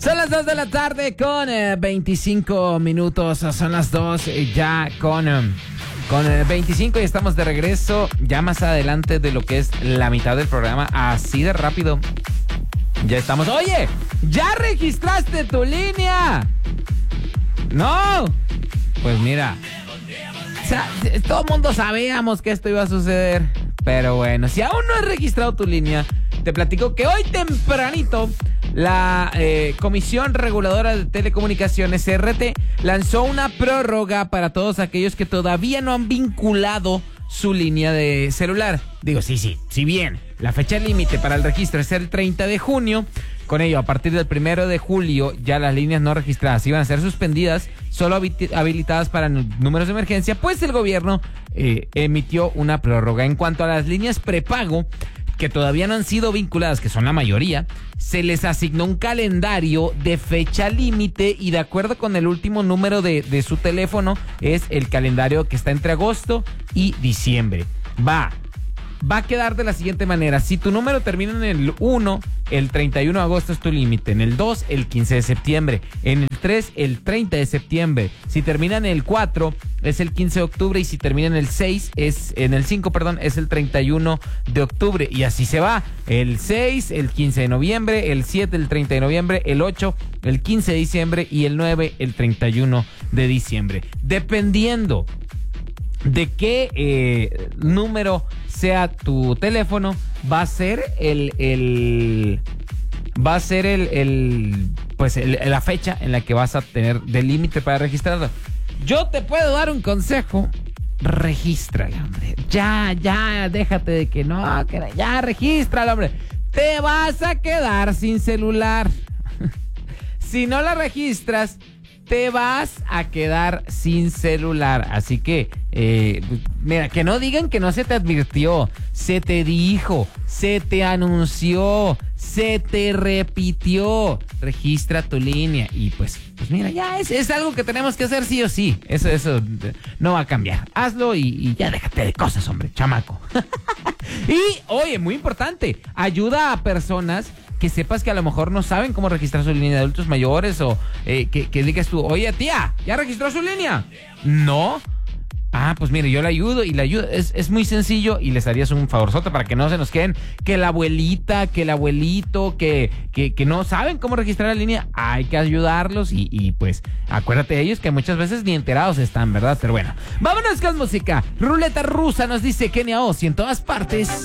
Son las 2 de la tarde con 25 minutos. Son las 2 ya con 25 y estamos de regreso ya más adelante de lo que es la mitad del programa. Así de rápido. Ya estamos. Oye, ¿ya registraste tu línea? No. Pues mira. O sea, todo el mundo sabíamos que esto iba a suceder. Pero bueno, si aún no has registrado tu línea, te platico que hoy tempranito la Comisión Reguladora de Telecomunicaciones, CRT, lanzó una prórroga para todos aquellos que todavía no han vinculado su línea de celular. Digo, sí, si bien la fecha límite para el registro es el 30 de junio, con ello, a partir del 1 de julio, ya las líneas no registradas iban a ser suspendidas, solo habilitadas para números de emergencia, pues el gobierno emitió una prórroga. En cuanto a las líneas prepago, que todavía no han sido vinculadas, que son la mayoría, se les asignó un calendario de fecha límite y de acuerdo con el último número de su teléfono, es el calendario que está entre agosto y diciembre. Va a quedar de la siguiente manera: si tu número termina en el 1, el 31 de agosto es tu límite, en el 2, el 15 de septiembre, en el 3, el 30 de septiembre, si termina en el 4, es el 15 de octubre y si termina en el 5, es el 31 de octubre y así se va: el 6, el 15 de noviembre, el 7, el 30 de noviembre, el 8, el 15 de diciembre y el 9, el 31 de diciembre. Dependiendo de qué número sea tu teléfono, va a ser la fecha en la que vas a tener de límite para registrarlo. Yo te puedo dar un consejo: regístrala, hombre. Ya, déjate de que no, ya regístrala, hombre. Te vas a quedar sin celular. Si no la registras, te vas a quedar sin celular. Así que, mira, que no digan que no se te advirtió. Se te dijo, se te anunció, se te repitió. Registra tu línea. Y pues mira, ya es algo que tenemos que hacer sí o sí. Eso no va a cambiar. Hazlo y ya déjate de cosas, hombre, chamaco. Y, oye, muy importante, ayuda a personas que sepas que a lo mejor no saben cómo registrar su línea de adultos mayores o que digas tú: oye, tía, ¿ya registró su línea? No. Ah, pues mire, yo le ayudo y le ayudo. Es muy sencillo y les harías un favorzote para que no se nos queden que la abuelita, que el abuelito, que no saben cómo registrar la línea. Hay que ayudarlos y pues acuérdate de ellos que muchas veces ni enterados están, ¿verdad? Pero bueno, vámonos con música. Ruleta rusa nos dice Kenia Oz y en todas partes.